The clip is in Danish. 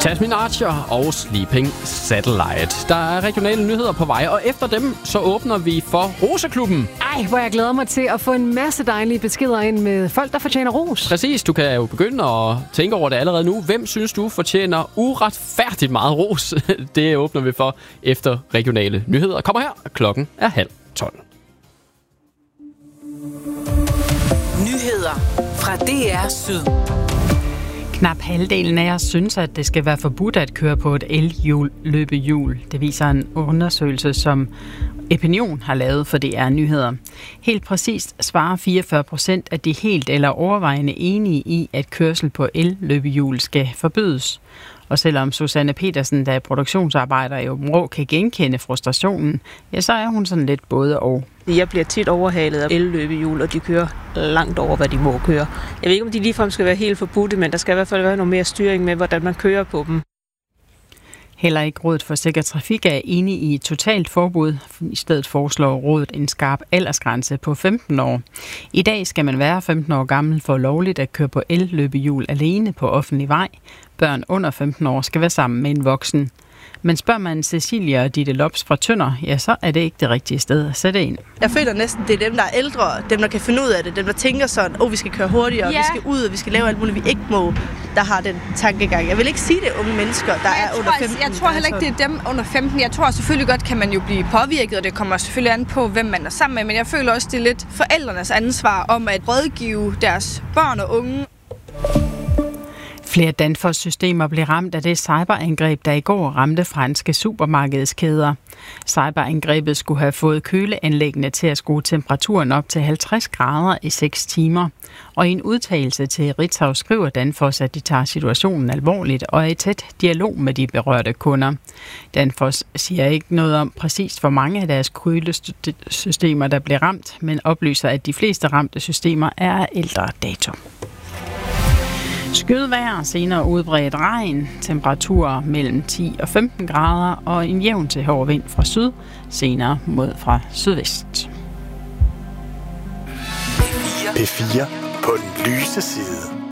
Tasmin Archer og Sleeping Satellite. Der er regionale nyheder på vej, og efter dem så åbner vi for Roseklubben. Ej, hvor jeg glæder mig til at få en masse dejlige beskeder ind med folk, der fortjener ros. Præcis, du kan jo begynde at tænke over det allerede nu. Hvem synes du fortjener uretfærdigt meget ros? Det åbner vi for efter regionale nyheder. Kommer her, klokken er 11:30. Nyheder fra DR Syd. Knap halvdelen af os synes, at det skal være forbudt at køre på et elløbehjul. Det viser en undersøgelse, som Opinion har lavet for DR Nyheder. Helt præcist svarer 44% af de helt eller overvejende enige i, at kørsel på elløbehjul skal forbydes. Og selvom Susanne Petersen, der er produktionsarbejder i Aabenraa, kan genkende frustrationen, ja, så er hun sådan lidt både og. Jeg bliver tit overhalet af elløbehjul, og de kører langt over, hvad de må køre. Jeg ved ikke, om de ligefrem skal være helt forbudte, men der skal i hvert fald være noget mere styring med, hvordan man kører på dem. Heller ikke Rådet for Sikker Trafik er enige i et totalt forbud. I stedet foreslår rådet en skarp aldersgrænse på 15 år. I dag skal man være 15 år gammel for lovligt at køre på elløbehjul alene på offentlig vej. Børn under 15 år skal være sammen med en voksen. Men spørger man Cecilia og Ditte Lops fra Tønder, ja, så er det ikke det rigtige sted at sætte ind. Jeg føler næsten, det er dem, der er ældre, dem, der kan finde ud af det, dem, der tænker sådan, vi skal køre hurtigere, vi skal ud, og vi skal lave alt muligt, vi ikke må, der har den tankegang. Jeg vil ikke sige, det er unge mennesker, der er under 15. Jeg tror heller ikke, det er dem under 15. Jeg tror selvfølgelig godt, kan man jo blive påvirket, og det kommer selvfølgelig an på, hvem man er sammen med, men jeg føler også, det er lidt forældrenes ansvar om at rådgive deres børn og unge. Flere Danfoss-systemer blev ramt af det cyberangreb, der i går ramte franske supermarkedskæder. Cyberangrebet skulle have fået køleanlæggene til at skrue temperaturen op til 50 grader i 6 timer. Og i en udtalelse til Ritzau skriver Danfoss, at de tager situationen alvorligt og er i tæt dialog med de berørte kunder. Danfoss siger ikke noget om præcis, hvor mange af deres kølesystemer, der blev ramt, men oplyser, at de fleste ramte systemer er af ældre dato. Skydvejr, senere udbredt regn, temperaturer mellem 10 og 15 grader og en jævn til hård vind fra syd, senere mod fra sydvest. P4 på den lyse side.